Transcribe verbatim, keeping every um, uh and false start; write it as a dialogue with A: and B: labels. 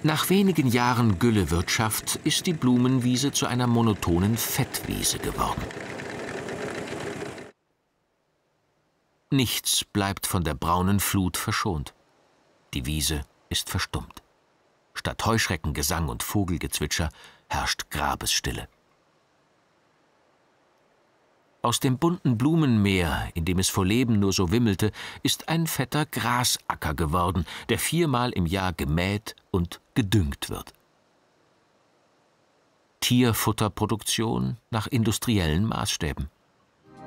A: Nach wenigen Jahren Güllewirtschaft ist die Blumenwiese zu einer monotonen Fettwiese geworden. Nichts bleibt von der braunen Flut verschont. Die Wiese ist verstummt. Statt Heuschreckengesang und Vogelgezwitscher herrscht Grabesstille. Aus dem bunten Blumenmeer, in dem es vor Leben nur so wimmelte, ist ein fetter Grasacker geworden, der viermal im Jahr gemäht und gedüngt wird. Tierfutterproduktion nach industriellen Maßstäben.